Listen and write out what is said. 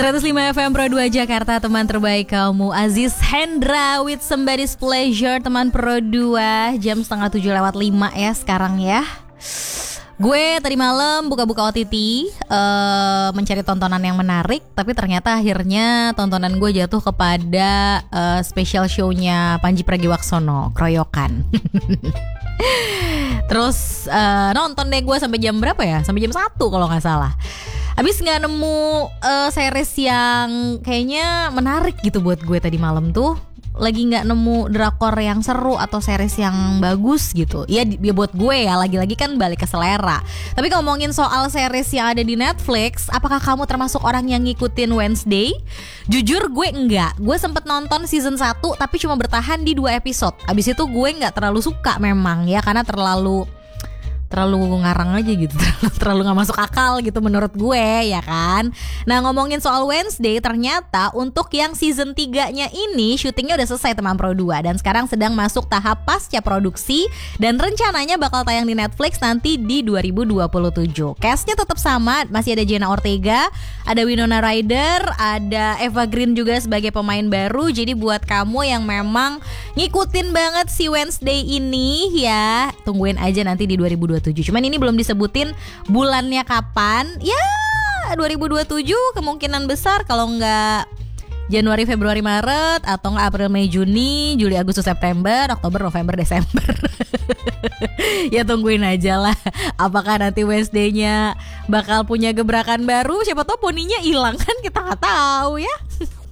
105 FM Pro 2 Jakarta, teman terbaik kamu. Aziz Hendra with Somebody's Pleasure, teman Pro 2. Jam 6:30 ya sekarang ya. Gue tadi malam buka-buka OTT, mencari tontonan yang menarik. Tapi ternyata akhirnya tontonan gue jatuh kepada special show-nya Pandji Pragiwaksono, Kroyokan. Terus nonton deh gue sampai jam berapa ya? Sampai jam 1 kalau gak salah. Abis gak nemu series yang kayaknya menarik gitu buat gue tadi malam tuh. Lagi gak nemu drakor yang seru atau series yang bagus gitu. Ya buat gue ya, lagi-lagi kan balik ke selera. Tapi ngomongin soal series yang ada di Netflix, apakah kamu termasuk orang yang ngikutin Wednesday? Jujur gue enggak. Gue sempet nonton season 1 tapi cuma bertahan di 2 episode. Abis itu gue gak terlalu suka memang ya, karena terlalu ngarang aja gitu, terlalu gak masuk akal gitu menurut gue ya kan. Nah, ngomongin soal Wednesday, ternyata untuk yang season 3-nya ini syutingnya udah selesai teman Pro 2, dan sekarang sedang masuk tahap pasca produksi dan rencananya bakal tayang di Netflix nanti di 2027. Castnya tetap sama, masih ada Jenna Ortega, ada Winona Ryder, ada Eva Green juga sebagai pemain baru. Jadi buat kamu yang memang ngikutin banget si Wednesday ini ya, tungguin aja nanti di 2027. Cuman ini belum disebutin bulannya kapan. Ya 2027 kemungkinan besar, kalau enggak Januari, Februari, Maret, atau enggak April, Mei, Juni, Juli, Agustus, September, Oktober, November, Desember. Ya tungguin aja lah. Apakah nanti Wednesday-nya bakal punya gebrakan baru? Siapa tahu poninya hilang kan, kita nggak tahu ya.